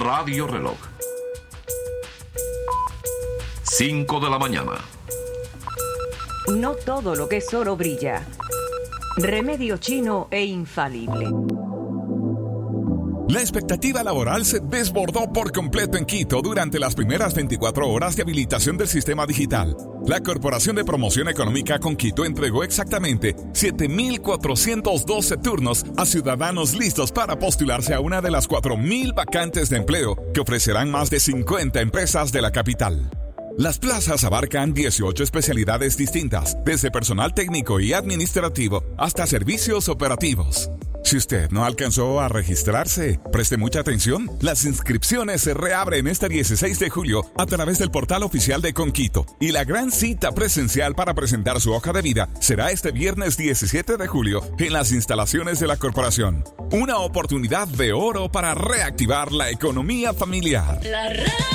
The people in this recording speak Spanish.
Radio Reloj. 5 de la mañana. No todo lo que es oro brilla. Remedio chino e infalible. La expectativa laboral se desbordó por completo en Quito durante las primeras 24 horas de habilitación del sistema digital. La Corporación de Promoción Económica con Quito entregó exactamente 7.412 turnos a ciudadanos listos para postularse a una de las 4.000 vacantes de empleo que ofrecerán más de 50 empresas de la capital. Las plazas abarcan 18 especialidades distintas, desde personal técnico y administrativo hasta servicios operativos. Si usted no alcanzó a registrarse, preste mucha atención. Las inscripciones se reabren este 16 de julio a través del portal oficial de Conquito. Y la gran cita presencial para presentar su hoja de vida será este viernes 17 de julio en las instalaciones de la corporación. Una oportunidad de oro para reactivar la economía familiar.